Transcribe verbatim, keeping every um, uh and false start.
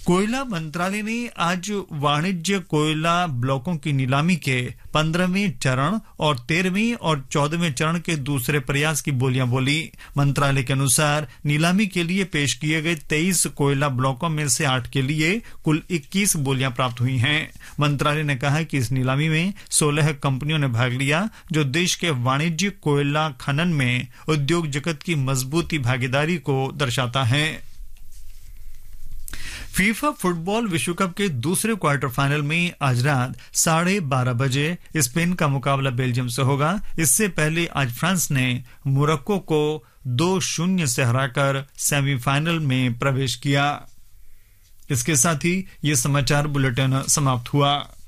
कोयला मंत्रालय ने आज वाणिज्य कोयला ब्लॉकों की नीलामी के पंद्रहवें चरण और तेरहवें और चौदहवें चरण के दूसरे प्रयास की बोलियां बोली। मंत्रालय के अनुसार नीलामी के लिए पेश किए गए तेईस कोयला ब्लॉकों में से आठ के लिए कुल इक्कीस बोलियां प्राप्त हुई हैं। मंत्रालय ने कहा कि इस नीलामी में सोलह कंपनियों ने भाग लिया, जो देश के वाणिज्यिक कोयला खनन में उद्योग जगत की मजबूती भागीदारी को दर्शाता है। फीफा फुटबॉल विश्व कप के दूसरे क्वार्टर फाइनल में आज रात साढ़े बारह बजे स्पेन का मुकाबला बेल्जियम से होगा। इससे पहले आज फ्रांस ने मोरक्को को दो शून्य से हराकर सेमीफाइनल में प्रवेश किया। इसके साथ ही ये समाचार बुलेटिन समाप्त हुआ।